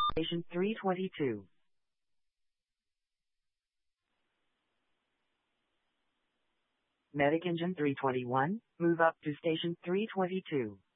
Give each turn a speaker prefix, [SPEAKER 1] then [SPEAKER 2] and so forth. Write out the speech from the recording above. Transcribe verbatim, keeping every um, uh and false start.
[SPEAKER 1] Station three twenty-two. Medic engine three twenty-one, move up to station three twenty-two.